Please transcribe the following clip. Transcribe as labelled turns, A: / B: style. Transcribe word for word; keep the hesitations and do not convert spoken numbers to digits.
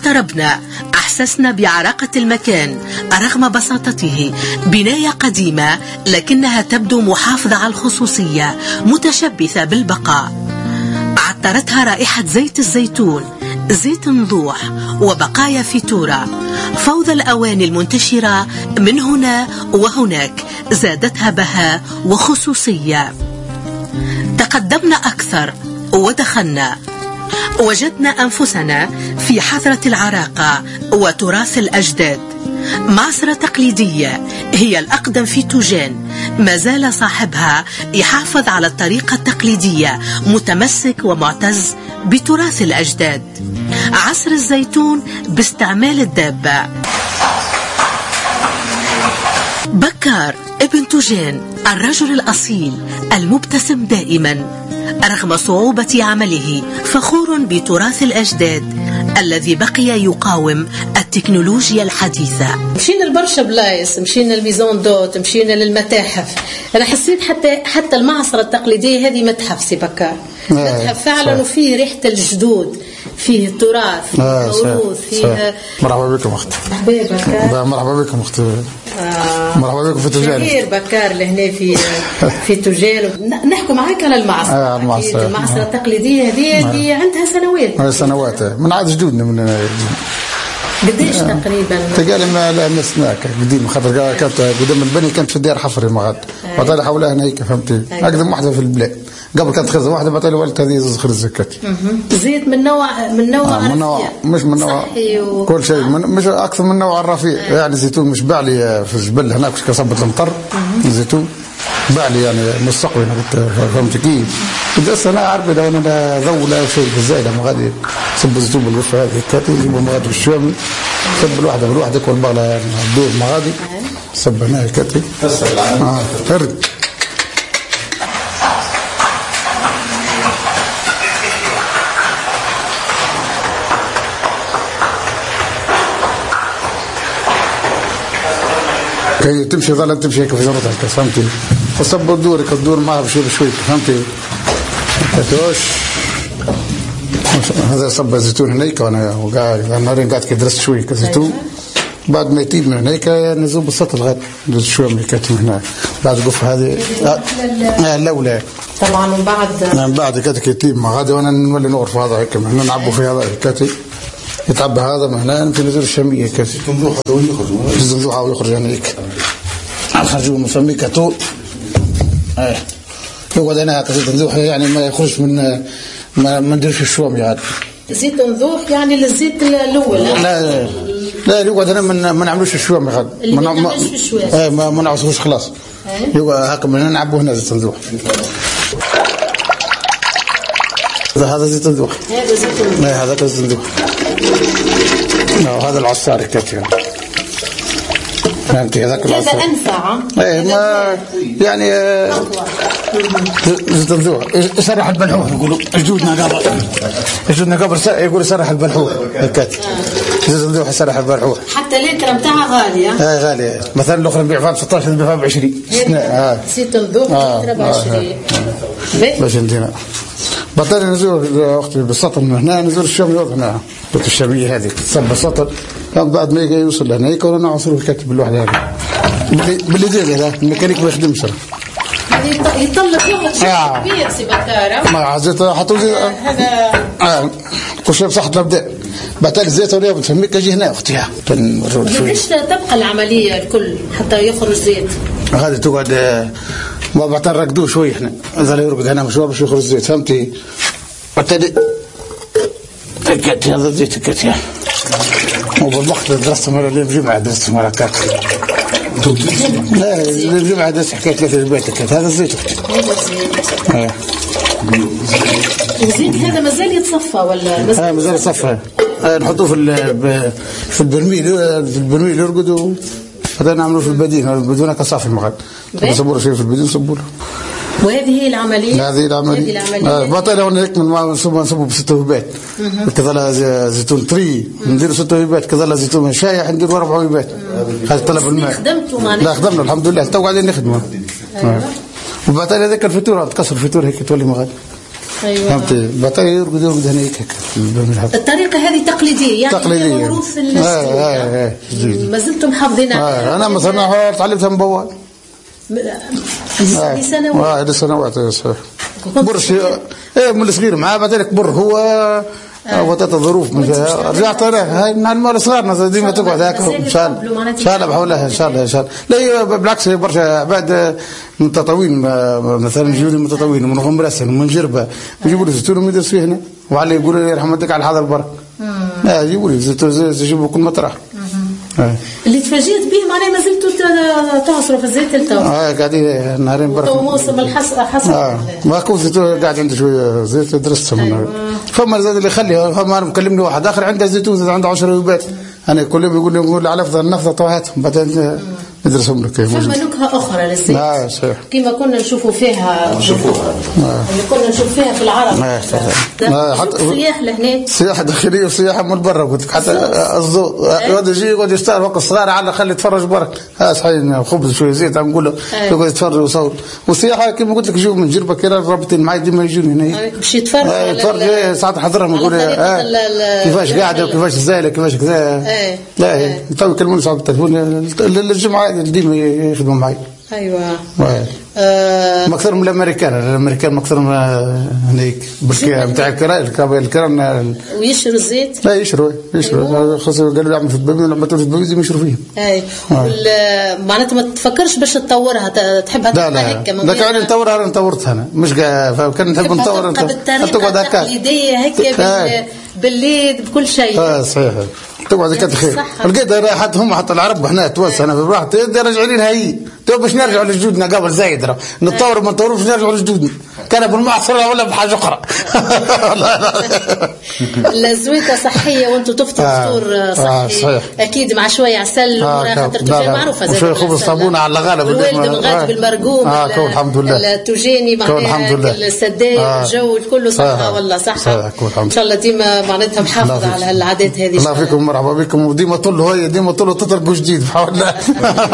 A: اقتربنا أحسسنا بعراقة المكان رغم بساطته. بناية قديمة لكنها تبدو محافظة على الخصوصية، متشبثة بالبقاء. عطرتها رائحة زيت الزيتون، زيت نضوح وبقايا فيتورا. فوضى الأواني المنتشرة من هنا وهناك زادتها بهاء وخصوصية. تقدمنا أكثر ودخلنا، وجدنا أنفسنا في حضرة العراقة وتراث الأجداد. معصرة تقليدية هي الأقدم في توجان، ما زال صاحبها يحافظ على الطريقة التقليدية، متمسك ومعتز بتراث الأجداد. عصر الزيتون باستعمال الدابة. بكار ابن توجان، الرجل الأصيل المبتسم دائما رغم صعوبة عمله، فخور بتراث الأجداد الذي بقي يقاوم التكنولوجيا الحديثة.
B: مشينا لبرشا بلايص، مشينا الميزون دوت، مشينا للمتاحف. أنا حسيت حتى حتى المعصرة التقليدية هذه متحف سي بكار، متحف فعلا، وفيه ريحة الجدود، فيه التراث، فيه الموروث، فيه.
C: مرحبا بكم أختي.
B: مرحبا بكار.
C: مرحبا بكم أختي. آه. مرحبا بكم في توجان.
B: شهير بكار لهنا في في توجان. نحكوا معاك على المعصرة.
C: آه المعصرة.
B: المعصرة التقليدية هذه اللي عندها سنوات.
C: آه سنوات من عاد جدودنا من.
B: قديش تقريبا؟
C: تقال ما لا سناك قديم، خاطر كانت قدام البني كانت في الدار حفري مغاد، وطالع حولها هنا هيك فهمتي، اقدم واحده في البلاد. قبل كانت خرزه واحده، بعد ولدت هذه زوز خرز زكات.
B: زيت من نوع من نوع
C: آه من نوع مش من نوع
B: و...
C: كل شيء من مش اكثر من نوع الرفيع. آه. يعني زيتون مش بعلي في الجبل هناك كصبت المطر. الزيتون بعلي يعني مستقبل فهمت كيف. بس انا عارف لو انا ذو لا شيء في الزايده ما غادي صب الزيتون بالقفه هذه كاتي يجيبوا ما غادي بالشامي، صب الواحده بالواحده كل بغله الدور ما غادي صب هنا كاتي. اه فرد كي تمشي ظل تمشي هيك في زرتك فهمتي، وصب الدور الدور معها بشوي بشوي فهمتي. توش هذا صب الزيتون هنيك، وانا وقاعد نهارين قاعد كدرست شوي كزيتون. بعد ما يطيب من هنيك نزوب السطل غاد ندوز شويه من الكاتم هنا. بعد القف هذه اه الاولى
B: طبعا. من بعد
C: من بعد كاتك يطيب ما غادي، وانا نولي نغرف هذا هيك هنا نعبوا في هذا الكاتي يتعبى هذا من هنا في نزول الشاميه كاتي تنزوح هذا ويخرج ينزوح ويخرج هنيك خرجوا مسميه كاتو. اه يقعد هنا هكذا تنزوح يعني ما يخرج من ما ما نديرش الشوام يعني.
B: زيت نذوح يعني للزيت الاول.
C: لا لا لا يقعد هنا ما ما نعملوش الشوام غاد
B: ما نعملوش في الشوام.
C: ايه ما ما نعصروش خلاص. يقعد هكا من هنا نعبوا هنا زيت نذوح. هذا زيت نذوح.
B: هذا زيت نذوح.
C: ايه هذا زيت نذوح. هذا العصاري كاتب فهمتي هذاك
B: هذا انفع.
C: ايه ما يعني زيت نذوح يسرح البلحوح يقولوا جدودنا قبل جدودنا قبل يقولوا سرح البلحوح هكاك. زيت نذوح يسرح البلحوح
B: حتى اللتر نتاعها غاليه.
C: ايه غاليه، مثلا الاخرى نبيع فيها ب ستة عشر نبيع فيها ب عشرين.
B: اه زيت نذوح اللتر ب عشرين
C: باش ندينا بطل نزور اختي بالسطل من هنا نزور الشام يوض هنا بيت الشاميه هذه تصب السطل. بعد ما يوصل لهنا يكون نعصروا الكاتب الواحد هذا باللي دير هذا الميكانيك ما يخدمش
B: يطلق واحد شيء كبير سي بكاره.
C: ما عزيت حطوا زيت
B: هذا
C: اه كل شيء بصحة المبدا. بعد الزيت ولا بتفهمك اجي هنا اختي
B: ليش تبقى العمليه الكل حتى يخرج زيت؟
C: هذه تقعد ما بعد نرقدوه شوي احنا اذا يرقد هنا مشوار باش يخرج زيت فهمتي. بعد تكت هذا زيت تكت وبالوقت درست مرة الجمعة درست مرة كاك. لا الجمعة درست حكاية لك البيت كاك هذا الزيت.
B: هذا الزيت. الزيت هذا مازال يتصفى ولا
C: مازال؟ اه مازال يتصفى. نحطوه في في البرميل في البرميل يرقدوا. هذا نعملوه في البدين بدون كصافي المغاد. نصبوا شيء في البدين نصبوا له.
B: وهذه هي العملية.
C: هذه العملية. آه بطل هون هيك من ما نصبوا نصبوا بستة ويبات. كذا له زيتون طري نديروا ستة ويبات كذا له زيتون شايح نديروا أربعة ويبات. هذا طلب الماء.
B: خدمتوا معنا؟
C: لا خدمنا الحمد لله تو قاعدين نخدموا. وبعد هذاك الفطور تكسر الفطور هيك تولي مغاد.
B: ايوه
C: فهمتي بطيء يرقد يرقد هنيك هيك.
B: الطريقه هذه تقليديه يعني
C: تقليديه
B: موروث
C: اه
B: اه
C: اه
B: ما زلتم محافظين
C: عليها. انا مثلا تعلمتها من بوال
B: لسنوات
C: اه لسنوات صحيح. برش ايه من الصغير معاه بعدين كبر هو وتات الظروف رجعت انا هاي من المال صغارنا ديما تقعد هكا ان شاء الله ان شاء الله بحولها ان شاء الله ان شاء الله. لا بالعكس برشا عباد متطوعين مثلا يجوني متطوعين من غمرسن ومن جربه يجيبوا لي زيتون ويدرسوا هنا وعلي يقولوا لي رحمة الله على هذا البرك. اه يجيبوا لي زيتون يجيبوا كل مطرح.
B: اللي تفاجئت به معناه ما زلتوا تعصروا في الزيت التو.
C: اه قاعدين نهارين برك.
B: تو موسم الحصاد. اه
C: ما كنت زيتون قاعد عندي شويه زيت درستهم. أيوة. فما زاد اللي يخلي فما مكلمني واحد اخر عنده زيتون عنده عشرة ويبات انا كل يوم يقول لي يقول على افضل النفضه طوهاتهم بعدين ندرسهم لك.
B: فما نكهه اخرى للزيت.
C: اه صحيح.
B: كما كنا نشوفوا فيها
D: نشوفوها
B: اللي كنا نشوف فيها في العرب.
C: اه
B: حتى السياح لهنا
C: سياحه داخليه وسياحه من برا قلت لك حتى الضوء يقعد يجي يقعد يشتغل وقت صغار على خلي يتفرج برا ها صحيح خبز شويه زيت نقول له يقعد يتفرج ويصور. والسياحه كما قلت لك يجوا من جربه كده رابطين معي ديما يجوني هنا
B: باش يتفرج
C: يتفرج ساعات حضرهم يقول كيفاش قاعده وكيفاش زايله كيفاش كذا. لا تو يكلموني ساعات بالتليفون الجمعه ديما يخدموا معي.
B: ايوه
C: آه اكثر من الامريكان الامريكان اكثر من هنيك بركي نتاع الكرا الكرا
B: ويشروا الزيت.
C: لا يشروا يشروا خاصه قالوا يعملوا في البابين لما تروح البابين لازم يشروا فيهم.
B: اي معناتها ما تفكرش باش تطورها تحبها
C: تبقى هيك. لا لا كان نطورها انا طورتها انا مش كان نحب نطور انت
B: تقعد هكا التقليديه هيك بالليل بكل شيء.
C: اه صحيح تقعد كده خير. لقيت راحت هم حتى العرب احنا توسع انا في براحتي راجعين لنا هي تو باش نرجعوا لجدودنا قبل زايد راه نتطور ما نطوروش نرجعوا لجدودنا كان بالمعصره ولا بحاجه اخرى.
B: الزويته صحيه وانتم تفطروا فطور صحي. آه اكيد مع شويه عسل خاطر التوجيه معروفه زي
C: شويه خبز صابونه على غالب
B: الوالد مغاد بالمرقوم.
C: اه الحمد لله
B: التوجيني معناها السداير الجو الكل صحه والله صحه ان شاء الله ديما معناتها محافظه على العادات هذه.
C: الله فيكم مرحبا بكم وديما طلوا هي ديما طلوا تطرقوا جديد بحول الله.